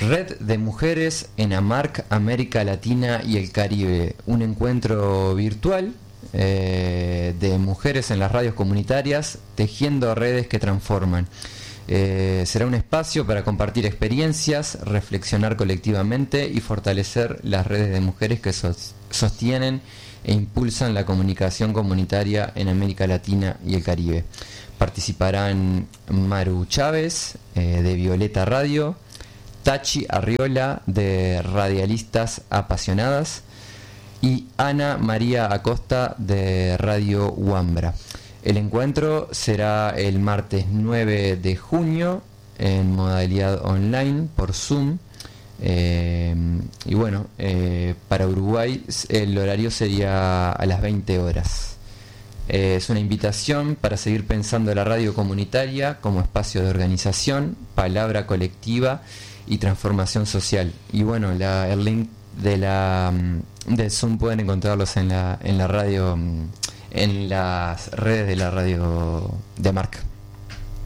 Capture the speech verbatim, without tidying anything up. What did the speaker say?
Red de Mujeres en AMARC, América Latina y el Caribe. Un encuentro virtual eh, de mujeres en las radios comunitarias, tejiendo redes que transforman. Eh, será un espacio para compartir experiencias, reflexionar colectivamente y fortalecer las redes de mujeres que sos, sostienen e impulsan la comunicación comunitaria en América Latina y el Caribe. Participarán Maru Chávez eh, de Violeta Radio, Tachi Arriola de Radialistas Apasionadas y Ana María Acosta de Radio Huambra. El encuentro será el martes nueve de junio en modalidad online por Zoom. Eh, y bueno, eh, para Uruguay el horario sería a las veinte horas. Eh, es una invitación para seguir pensando la radio comunitaria como espacio de organización, palabra colectiva y transformación social. Y bueno, la, el link de la de Zoom pueden encontrarlos en la en la radio, en las redes de la radio de AMARC.